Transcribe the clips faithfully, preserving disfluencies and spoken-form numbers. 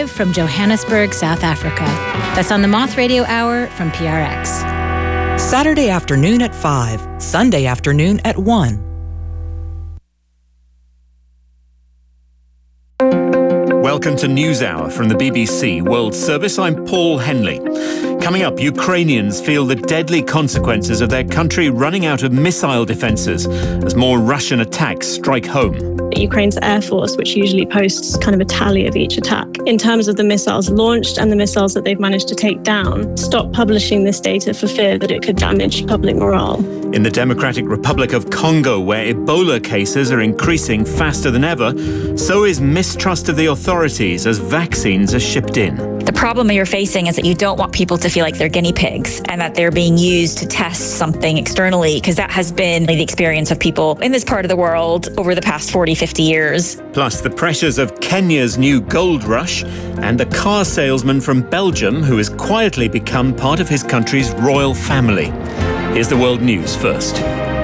live from Johannesburg, South Africa. That's on the Moth Radio Hour from P R X. Saturday afternoon at five, Sunday afternoon at one. Welcome to NewsHour from the B B C World Service. I'm Paul Henley. Coming up, Ukrainians feel the deadly consequences of their country running out of missile defences as more Russian attacks strike home. Ukraine's Air Force, which usually posts kind of a tally of each attack, in terms of the missiles launched and the missiles that they've managed to take down, stopped publishing this data for fear that it could damage public morale. In the Democratic Republic of Congo, where Ebola cases are increasing faster than ever, so is mistrust of the authorities as vaccines are shipped in. The problem you're facing is that you don't want people to feel like they're guinea pigs and that they're being used to test something externally, because that has been the experience of people in this part of the world over the past forty, fifty years. Plus the pressures of Kenya's new gold rush and the car salesman from Belgium who has quietly become part of his country's royal family. Here's the world news first.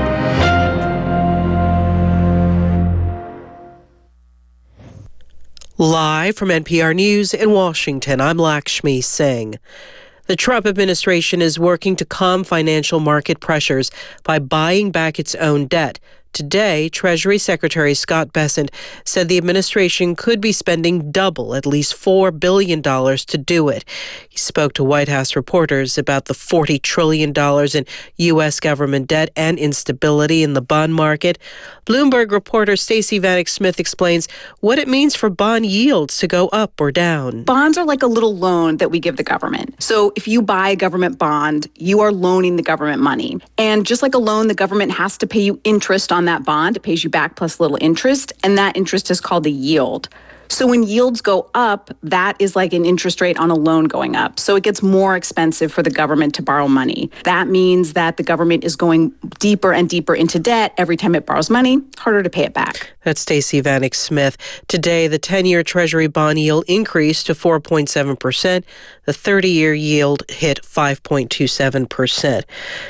Live from N P R News in Washington, I'm Lakshmi Singh. The Trump administration is working to calm financial market pressures by buying back its own debt. Today, Treasury Secretary Scott Bessent said the administration could be spending double, at least four billion dollars, to do it. He spoke to White House reporters about the forty trillion dollars in U S government debt and instability in the bond market. Bloomberg reporter Stacey Vanek Smith explains what it means for bond yields to go up or down. Bonds are like a little loan that we give the government. So if you buy a government bond, you are loaning the government money. And just like a loan, the government has to pay you interest on that bond. It pays you back plus little interest, and that interest is called a yield. So when yields go up, that is like an interest rate on a loan going up. So it gets more expensive for the government to borrow money. That means that the government is going deeper and deeper into debt. Every time it borrows money, harder to pay it back. That's Stacey Vanek Smith. Today, the ten-year Treasury bond yield increased to four point seven percent. The thirty-year yield hit five point two seven percent.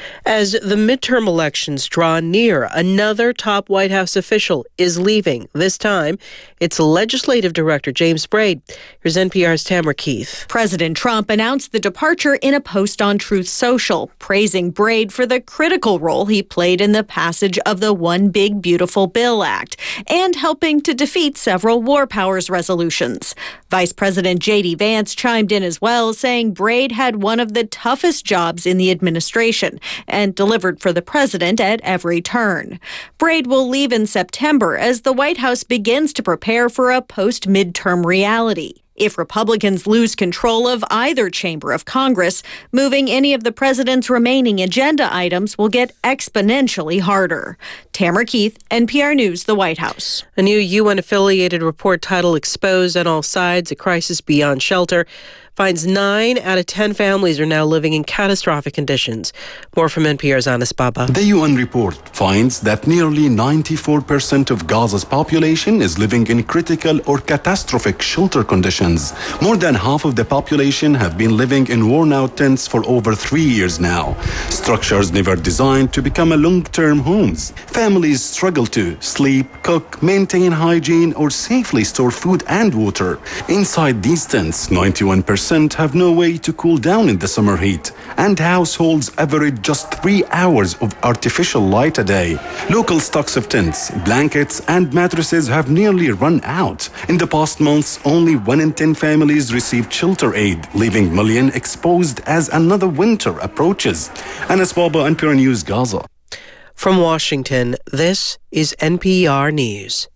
As the midterm elections draw near, another top White House official is leaving. This time, it's Legislative Director James Braid. Here's N P R's Tamara Keith. President Trump announced the departure in a post on Truth Social, praising Braid for the critical role he played in the passage of the One Big Beautiful Bill Act and helping to defeat several war powers resolutions. Vice President J D Vance chimed in as well, saying Braid had one of the toughest jobs in the administration and delivered for the president at every turn. Braid will leave in September as the White House begins to prepare for a post-midterm reality. If Republicans lose control of either chamber of Congress, moving any of the president's remaining agenda items will get exponentially harder. Tamara Keith, N P R News, the White House. A new U N-affiliated report titled Exposed on All Sides, A Crisis Beyond Shelter finds nine out of ten families are now living in catastrophic conditions. More from N P R's Anas Baba. The U N report finds that nearly ninety-four percent of Gaza's population is living in critical or catastrophic shelter conditions. More than half of the population have been living in worn-out tents for over three years now. Structures never designed to become a long-term homes. Families struggle to sleep, cook, maintain hygiene, or safely store food and water. Inside these tents, ninety-one percent have no way to cool down in the summer heat, and households average just three hours of artificial light a day. Local stocks of tents, blankets, and mattresses have nearly run out. In the past months, only one in ten families received shelter aid, leaving millions exposed as another winter approaches. Anas Baba, N P R News, Gaza. From Washington, this is N P R News.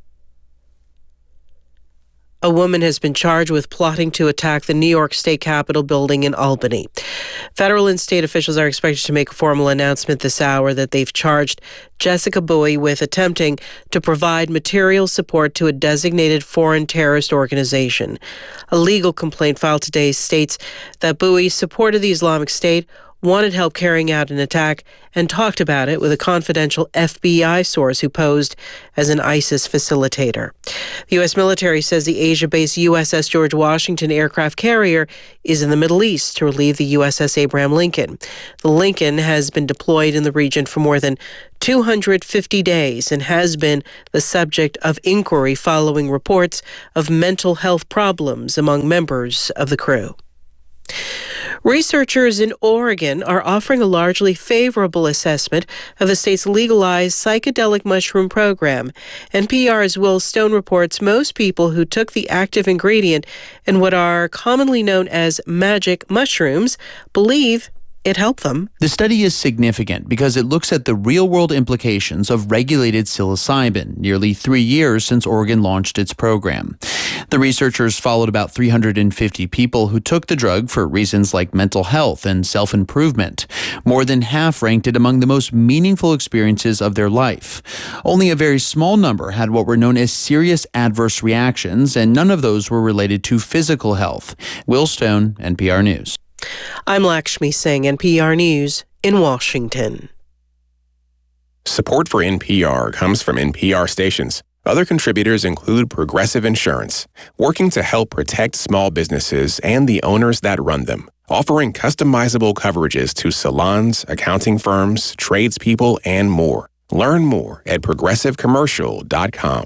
A woman has been charged with plotting to attack the New York State Capitol building in Albany. Federal and state officials are expected to make a formal announcement this hour that they've charged Jessica Bowie with attempting to provide material support to a designated foreign terrorist organization. A legal complaint filed today states that Bowie supported the Islamic State wanted help carrying out an attack and talked about it with a confidential F B I source who posed as an ISIS facilitator. The U S military says the Asia-based U S S George Washington aircraft carrier is in the Middle East to relieve the U S S Abraham Lincoln. The Lincoln has been deployed in the region for more than two hundred fifty days and has been the subject of inquiry following reports of mental health problems among members of the crew. Researchers in Oregon are offering a largely favorable assessment of the state's legalized psychedelic mushroom program. N P R's Will Stone reports most people who took the active ingredient in what are commonly known as magic mushrooms believe it helped them. The study is significant because it looks at the real-world implications of regulated psilocybin, nearly three years since Oregon launched its program. The researchers followed about three hundred fifty people who took the drug for reasons like mental health and self-improvement. More than half ranked it among the most meaningful experiences of their life. Only a very small number had what were known as serious adverse reactions, and none of those were related to physical health. Will Stone, N P R News. I'm Lakshmi Singh, N P R News in Washington. Support for N P R comes from N P R stations. Other contributors include Progressive Insurance, working to help protect small businesses and the owners that run them, offering customizable coverages to salons, accounting firms, tradespeople, and more. Learn more at progressive commercial dot com.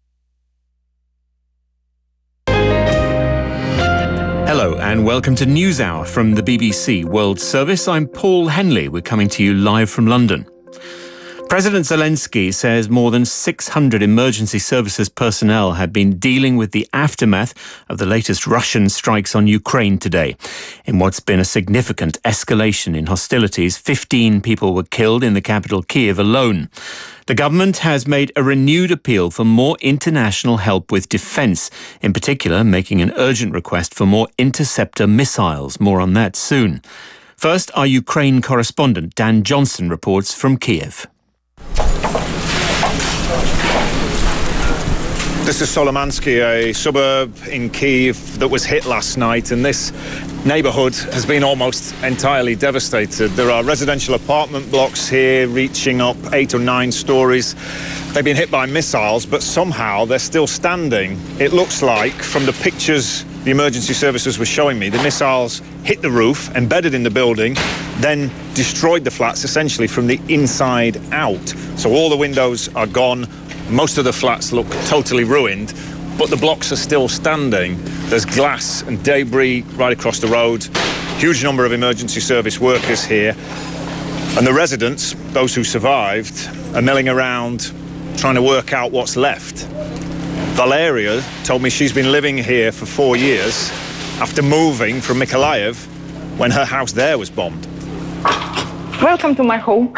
Hello and welcome to NewsHour from the B B C World Service. I'm Paul Henley. We're coming to you live from London. President Zelensky says more than six hundred emergency services personnel had been dealing with the aftermath of the latest Russian strikes on Ukraine today. In what's been a significant escalation in hostilities, fifteen people were killed in the capital Kyiv alone. The government has made a renewed appeal for more international help with defence, in particular making an urgent request for more interceptor missiles. More on that soon. First, our Ukraine correspondent Dan Johnson reports from Kyiv. This is Solomansky, a suburb in Kyiv that was hit last night, and this neighbourhood has been almost entirely devastated. There are residential apartment blocks here reaching up eight or nine stories. They've been hit by missiles, but somehow they're still standing. It looks like, from the pictures the emergency services were showing me, the missiles hit the roof, embedded in the building, then destroyed the flats essentially from the inside out. So all the windows are gone. Most of the flats look totally ruined, but the blocks are still standing. There's glass and debris right across the road. Huge number of emergency service workers here. And the residents, those who survived, are milling around trying to work out what's left. Valeria told me she's been living here for four years after moving from Mykolaiv when her house there was bombed. Welcome to my home.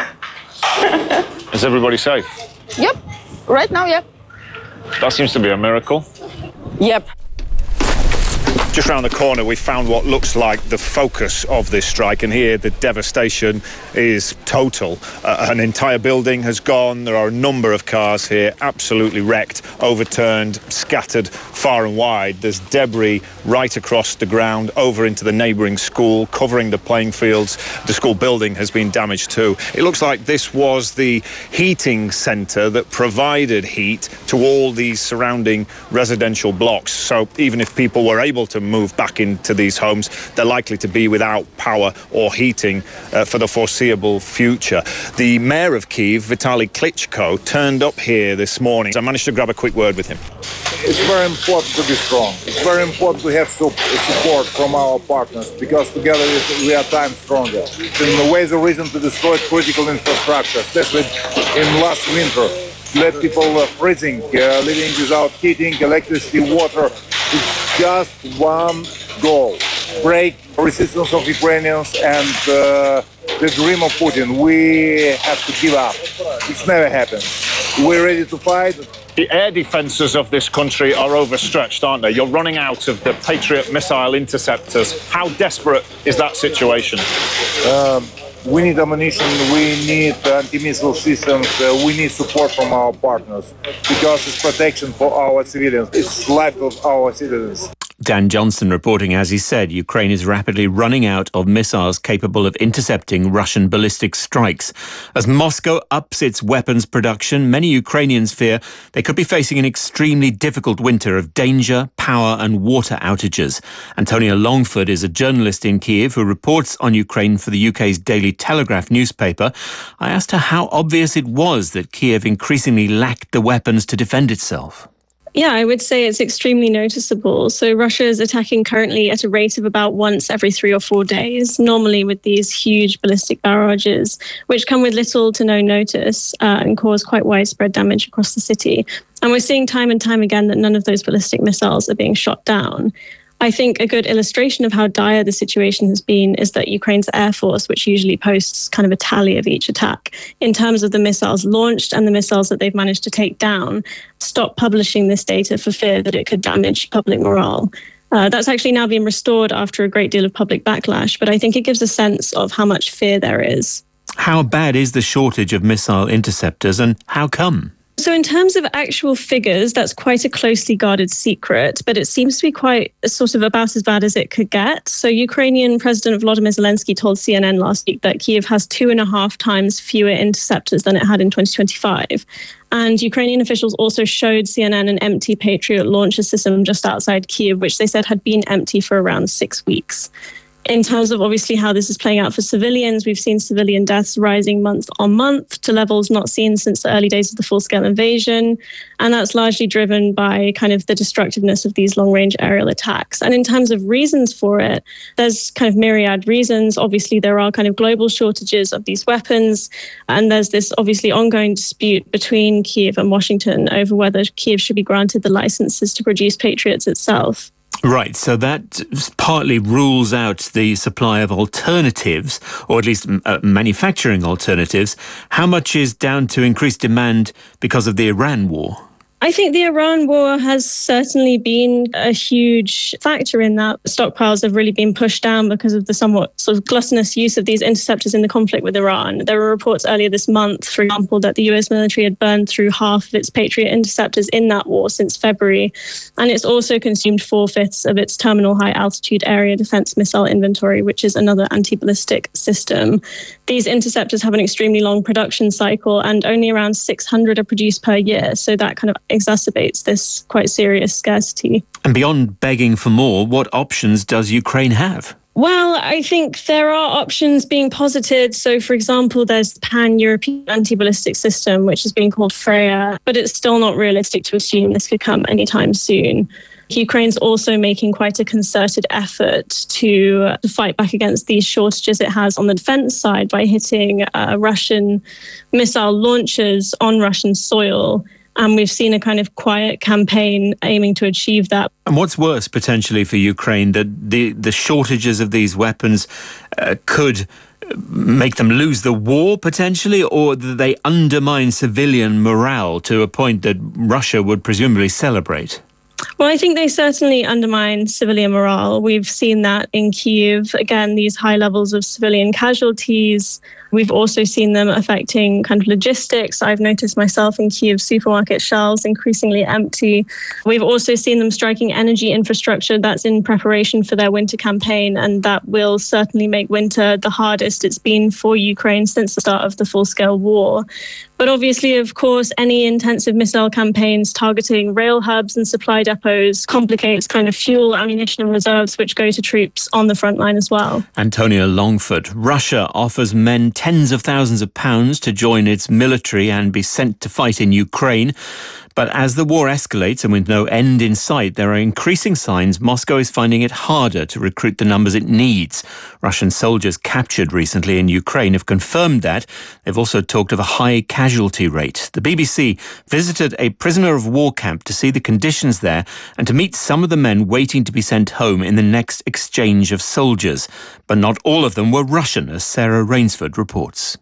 Is everybody safe? Yep. Right now, yep. That seems to be a miracle. Yep. Just round the corner, we found what looks like the focus of this strike, and here the devastation is total. Uh, an entire building has gone. There are a number of cars here absolutely wrecked, overturned, scattered far and wide. There's debris right across the ground over into the neighbouring school, covering the playing fields. The school building has been damaged too. It looks like this was the heating centre that provided heat to all these surrounding residential blocks. So even if people were able to move back into these homes, they're likely to be without power or heating uh, for the foreseeable future. The mayor of Kyiv, Vitaly Klitschko, turned up here this morning. I managed to grab a quick word with him. It's very important to be strong. It's very important to have support from our partners, because together we are time stronger. In a way, the reason to destroy critical infrastructure, especially in last winter, let people uh, freezing, uh, living without heating, electricity, water. It's just one goal: break resistance of Ukrainians and uh, the dream of Putin. We have to give up. It's never happens. We're ready to fight. The air defences of this country are overstretched, aren't they? You're running out of the Patriot missile interceptors. How desperate is that situation? Um, we need ammunition, we need anti-missile systems, uh, we need support from our partners, because it's protection for our civilians. It's life of our citizens. Dan Johnson reporting, as he said, Ukraine is rapidly running out of missiles capable of intercepting Russian ballistic strikes. As Moscow ups its weapons production, many Ukrainians fear they could be facing an extremely difficult winter of danger, power and water outages. Antonia Longford is a journalist in Kiev who reports on Ukraine for the U K's Daily Telegraph newspaper. I asked her how obvious it was that Kiev increasingly lacked the weapons to defend itself. Yeah, I would say it's extremely noticeable. So Russia is attacking currently at a rate of about once every three or four days, normally with these huge ballistic barrages, which come with little to no notice uh, and cause quite widespread damage across the city. And we're seeing time and time again that none of those ballistic missiles are being shot down. I think a good illustration of how dire the situation has been is that Ukraine's Air Force, which usually posts kind of a tally of each attack, in terms of the missiles launched and the missiles that they've managed to take down, stopped publishing this data for fear that it could damage public morale. Uh, that's actually now been restored after a great deal of public backlash, but I think it gives a sense of how much fear there is. How bad is the shortage of missile interceptors and how come? So in terms of actual figures, that's quite a closely guarded secret, but it seems to be quite sort of about as bad as it could get. So Ukrainian President Volodymyr Zelensky told C N N last week that Kyiv has two and a half times fewer interceptors than it had in twenty twenty-five. And Ukrainian officials also showed C N N an empty Patriot launcher system just outside Kyiv, which they said had been empty for around six weeks. In terms of obviously how this is playing out for civilians, we've seen civilian deaths rising month on month to levels not seen since the early days of the full-scale invasion. And that's largely driven by kind of the destructiveness of these long-range aerial attacks. And in terms of reasons for it, there's kind of myriad reasons. Obviously, there are kind of global shortages of these weapons. And there's this obviously ongoing dispute between Kyiv and Washington over whether Kyiv should be granted the licenses to produce Patriots itself. Right, so that partly rules out the supply of alternatives, or at least uh, manufacturing alternatives. How much is down to increased demand because of the Iran war? I think the Iran war has certainly been a huge factor in that. Stockpiles have really been pushed down because of the somewhat sort of gluttonous use of these interceptors in the conflict with Iran. There were reports earlier this month, for example, that the U S military had burned through half of its Patriot interceptors in that war since February. And it's also consumed four-fifths of its terminal high-altitude area defense missile inventory, which is another anti-ballistic system. These interceptors have an extremely long production cycle, and only around six hundred are produced per year. So that kind of exacerbates this quite serious scarcity. And beyond begging for more, what options does Ukraine have? Well, I think there are options being posited. So, for example, there's the pan-European anti-ballistic system, which is being called Freya, but it's still not realistic to assume this could come anytime soon. Ukraine's also making quite a concerted effort to fight back against these shortages it has on the defense side by hitting uh, Russian missile launchers on Russian soil. And we've seen a kind of quiet campaign aiming to achieve that. And what's worse, potentially, for Ukraine, that the, the shortages of these weapons uh, could make them lose the war, potentially, or that they undermine civilian morale to a point that Russia would presumably celebrate? Well, I think they certainly undermine civilian morale. We've seen that in Kyiv. Again, these high levels of civilian casualties. We've also seen them affecting kind of logistics. I've noticed myself in Kyiv supermarket shelves increasingly empty. We've also seen them striking energy infrastructure that's in preparation for their winter campaign, and that will certainly make winter the hardest it's been for Ukraine since the start of the full-scale war. But obviously, of course, any intensive missile campaigns targeting rail hubs and supply depots complicates kind of fuel, ammunition and reserves which go to troops on the front line as well. Antonia Longford. Russia offers men tens of thousands of pounds to join its military and be sent to fight in Ukraine. But as the war escalates and with no end in sight, there are increasing signs Moscow is finding it harder to recruit the numbers it needs. Russian soldiers captured recently in Ukraine have confirmed that. They've also talked of a high casualty rate. The B B C visited a prisoner of war camp to see the conditions there and to meet some of the men waiting to be sent home in the next exchange of soldiers. But not all of them were Russian, as Sarah Rainsford reports.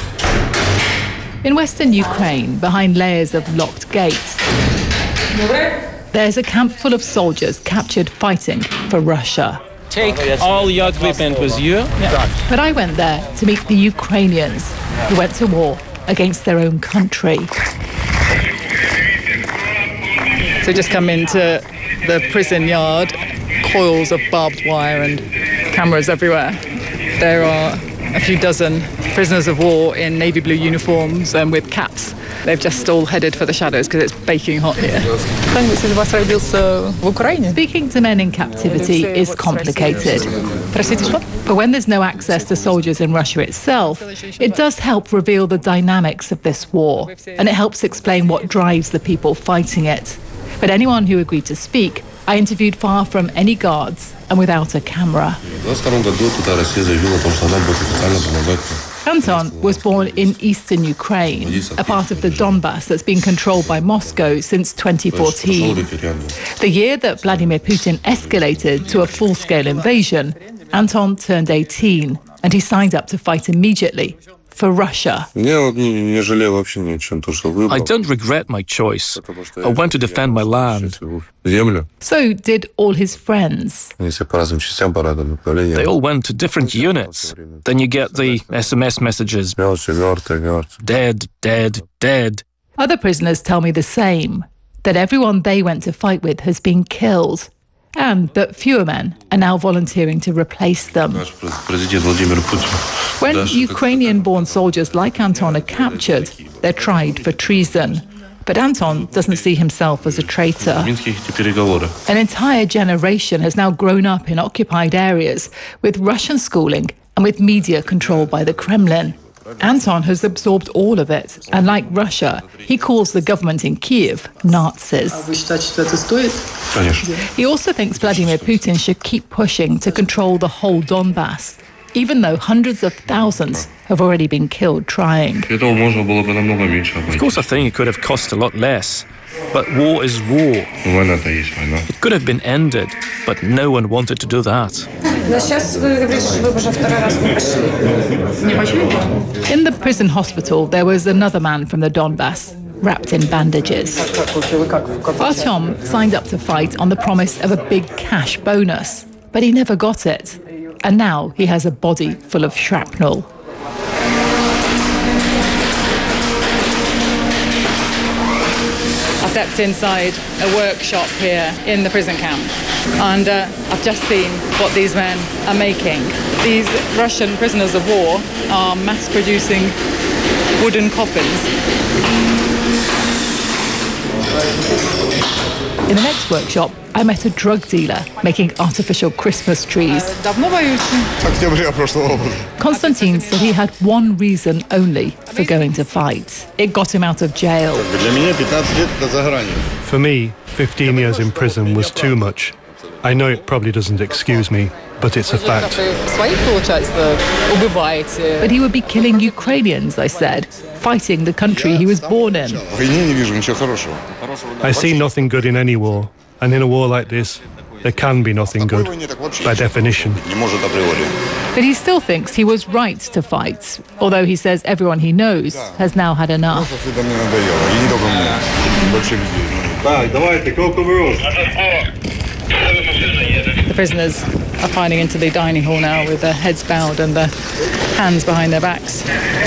In western Ukraine, behind layers of locked gates, there's a camp full of soldiers captured fighting for Russia. Take all your equipment with you. Yeah. But I went there to meet the Ukrainians who went to war against their own country. So just come into the prison yard coils of barbed wire and cameras everywhere. There are a few dozen prisoners of war in navy blue uniforms and with caps. They've just all headed for the shadows because it's baking hot here. Speaking to men in captivity is complicated. But when there's no access to soldiers in Russia itself, it does help reveal the dynamics of this war, and it helps explain what drives the people fighting it. But anyone who agreed to speak, I interviewed far from any guards and without a camera. Anton was born in eastern Ukraine, a part of the Donbass that's been controlled by Moscow since twenty fourteen. The year that Vladimir Putin escalated to a full-scale invasion, Anton turned eighteen, and he signed up to fight immediately for Russia. I don't regret my choice. I went to defend my land. So did all his friends. They all went to different units. Then you get the S M S messages. Dead, dead, dead. Other prisoners tell me the same, that everyone they went to fight with has been killed, and that fewer men are now volunteering to replace them. When Ukrainian-born soldiers like Anton are captured, they're tried for treason. But Anton doesn't see himself as a traitor. An entire generation has now grown up in occupied areas with Russian schooling and with media controlled by the Kremlin. Anton has absorbed all of it, and like Russia, he calls the government in Kiev Nazis. He also thinks Vladimir Putin should keep pushing to control the whole Donbass, even though hundreds of thousands have already been killed trying. Of course, I think it could have cost a lot less. But war is war. It could have been ended, but no one wanted to do that. In the prison hospital, there was another man from the Donbass, wrapped in bandages. Artyom signed up to fight on the promise of a big cash bonus, but he never got it. And now he has a body full of shrapnel. I stepped inside a workshop here in the prison camp, and uh, I've just seen what these men are making. These Russian prisoners of war are mass-producing wooden coffins. In the next workshop, I met a drug dealer making artificial Christmas trees. Konstantin said he had one reason only for going to fight. It got him out of jail. For me, fifteen years in prison was too much. I know it probably doesn't excuse me, but it's a fact. But he would be killing Ukrainians, I said, fighting the country he was born in. I see nothing good in any war, and in a war like this, there can be nothing good, by definition. But he still thinks he was right to fight, although he says everyone he knows has now had enough. The prisoners are filing into the dining hall now with their heads bowed and their hands behind their backs.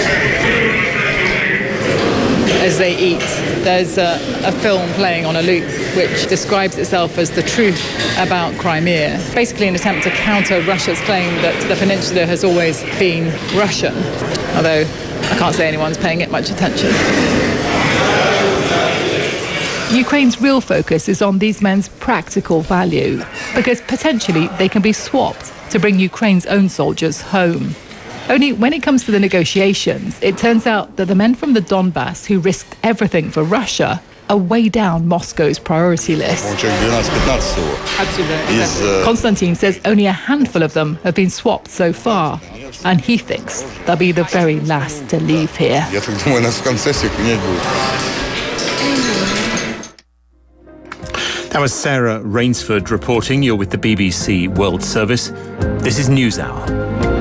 As they eat, there's a, a film playing on a loop which describes itself as the truth about Crimea, basically an attempt to counter Russia's claim that the peninsula has always been Russian, although I can't say anyone's paying it much attention. Ukraine's real focus is on these men's practical value, because potentially they can be swapped to bring Ukraine's own soldiers home. Only when it comes to the negotiations, it turns out that the men from the Donbass who risked everything for Russia are way down Moscow's priority list. Konstantin says only a handful of them have been swapped so far, and he thinks they'll be the very last to leave here. That was Sarah Rainsford reporting. You're with the B B C World Service. This is NewsHour.